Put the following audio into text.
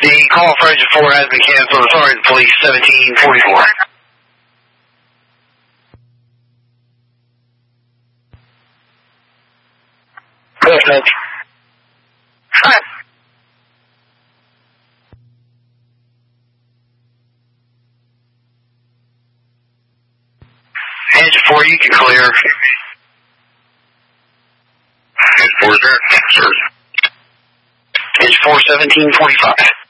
The call for Engine 4 has been canceled. Sorry, the police, 1744. Yes, Mitch. Hi. Engine 4, you can clear. Engine 4, sir. Engine 4, 1745.